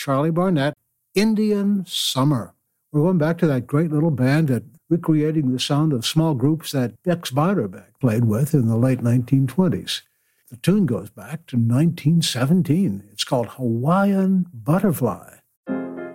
Charlie Barnet, Indian Summer. We're going back to that great little band that recreating the sound of small groups that Bex Beiderbecke played with in the late 1920s. The tune goes back to 1917. It's called Hawaiian Butterfly.